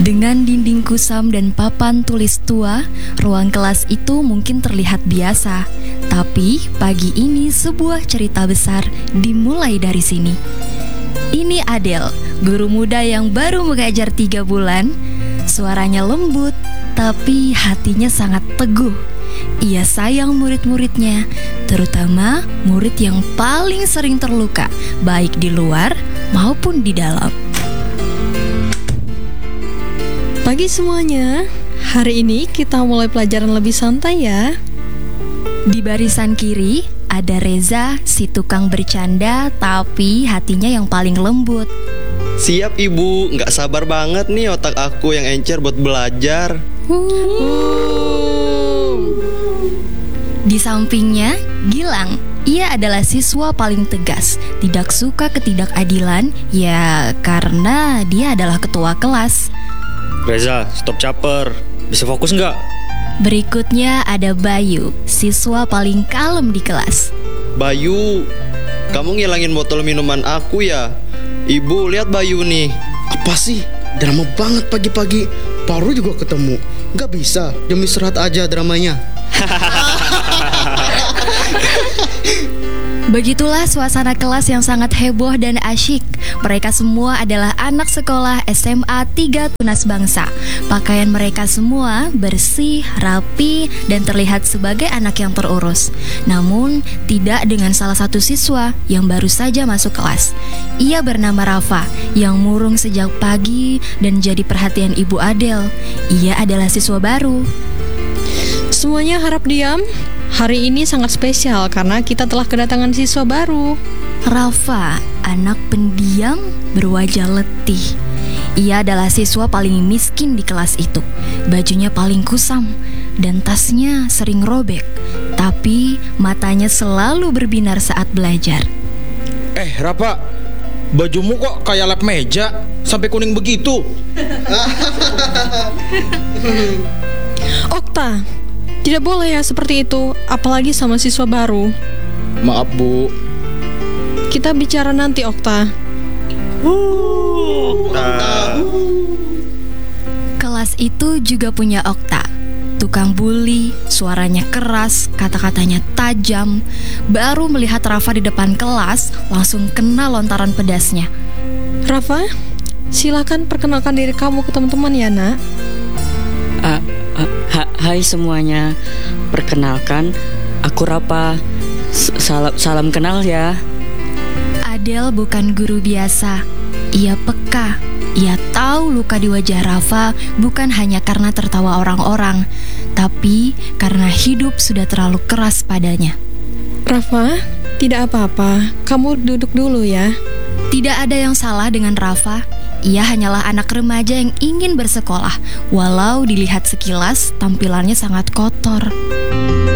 Dengan dinding kusam dan papan tulis tua, ruang kelas itu mungkin terlihat biasa. Tapi pagi ini sebuah cerita besar dimulai dari sini. Ini Adele, guru muda yang baru mengajar 3 bulan. Suaranya lembut, tapi hatinya sangat teguh. Ia sayang murid-muridnya, terutama murid yang paling sering terluka, baik di luar maupun di dalam. Pagi semuanya, hari ini kita mulai pelajaran lebih santai ya. Di barisan kiri ada Reza, si tukang bercanda tapi hatinya yang paling lembut. Siap ibu, nggak sabar banget nih otak aku yang encer buat belajar. Di sampingnya, Gilang. Ia adalah siswa paling tegas, tidak suka ketidakadilan, ya karena dia adalah ketua kelas. Reza, stop caper. Bisa fokus nggak? Berikutnya ada Bayu, siswa paling kalem di kelas. Bayu, kamu ngilangin botol minuman aku ya? Ibu, lihat Bayu nih. Apa sih? Drama banget pagi-pagi. Paru juga ketemu. Gak bisa, demi istirahat aja dramanya. Begitulah suasana kelas yang sangat heboh dan asyik. Mereka semua adalah anak sekolah SMA 3 Tunas Bangsa. Pakaian mereka semua bersih, rapi, dan terlihat sebagai anak yang terurus. Namun, tidak dengan salah satu siswa yang baru saja masuk kelas. Ia bernama Rafa, yang murung sejak pagi dan jadi perhatian Ibu Adele. Ia adalah siswa baru. Semuanya harap diam. Hari ini sangat spesial karena kita telah kedatangan siswa baru. Rafa, anak pendiam berwajah letih. Ia adalah siswa paling miskin di kelas itu. Bajunya paling kusam dan tasnya sering robek. Tapi matanya selalu berbinar saat belajar. Rafa, bajumu kok kayak lap meja sampai kuning begitu? Okta, tidak boleh ya seperti itu, apalagi sama siswa baru. Maaf Bu. Kita bicara nanti, Okta. Kelas itu juga punya Okta, tukang bully, suaranya keras, kata-katanya tajam. Baru melihat Rafa di depan kelas, langsung kena lontaran pedasnya. Rafa, silakan perkenalkan diri kamu ke teman-teman ya, Nak. Hai semuanya, perkenalkan, aku Rafa. Salam kenal ya. Adele bukan guru biasa. Ia peka. Ia tahu luka di wajah Rafa bukan hanya karena tertawa orang-orang, tapi karena hidup sudah terlalu keras padanya. Rafa, tidak apa-apa. Kamu duduk dulu ya. Tidak ada yang salah dengan Rafa. Ia hanyalah anak remaja yang ingin bersekolah, walau dilihat sekilas tampilannya sangat kotor.